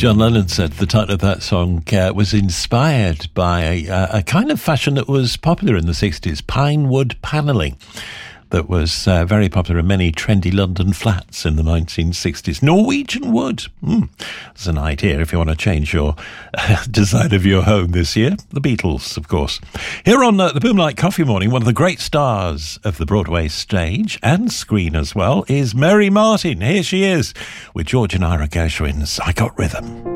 John Lennon said the title of that song was inspired by a kind of fashion that was popular in the 60s, pine wood panelling, that was very popular in many trendy London flats in the 1960s. Norwegian wood. That's an idea if you want to change your design of your home this year. The Beatles, of course. Here on the Boomlight Coffee Morning, one of the great stars of the Broadway stage and screen as well is Mary Martin. Here she is with George and Ira Gershwin's I Got Rhythm.